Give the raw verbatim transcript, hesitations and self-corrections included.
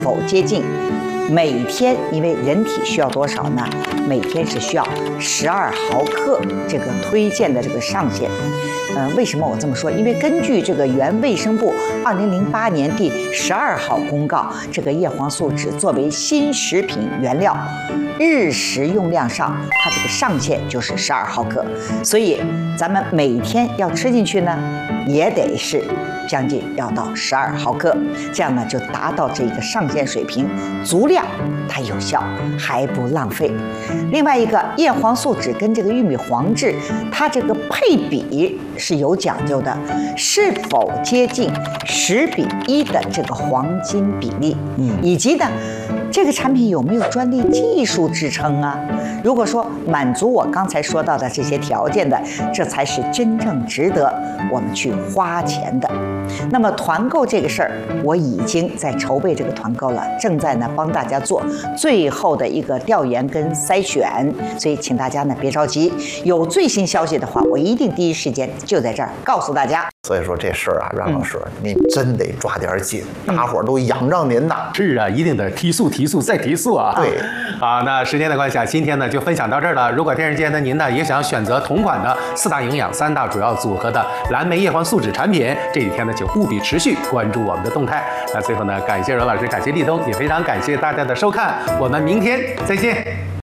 否接近。每天，因为人体需要多少呢？每天是需要十二毫克这个推荐的这个上限。呃，为什么我这么说？因为根据这个原卫生部二零零八年第十二号公告，这个叶黄素酯作为新食品原料，日食用量上它这个上限就是十二毫克，所以咱们每天要吃进去呢，也得是将近要到十二毫克，这样呢就达到这个上限水平，足量它有效，还不浪费。另外一个，叶黄素酯跟这个玉米黄质，它这个配比是有讲究的，是否接近十比一的这个黄金比例，嗯，以及呢，这个产品有没有专利技术支撑啊？如果说满足我刚才说到的这些条件的，这才是真正值得我们去花钱的。那么团购这个事儿，我已经在筹备这个团购了，正在呢帮大家做最后的一个调研跟筛选，所以请大家呢别着急，有最新消息的话，我一定第一时间就在这儿告诉大家。 所以说这事儿啊，让老师、嗯、您真得抓点紧，大伙儿都仰仗您呐。 是啊，一定得提速、提速再提速啊！ 对， 好，那时间的关系啊，今天呢就分享到这儿了。如果电视机前的您呢也想选择同款的四大营养、三大主要组合的蓝莓叶黄素酯产品，这几天呢就务必持续关注我们的动态。那最后呢，感谢阮老师，感谢立冬，也非常感谢大家的收看，我们明天再见。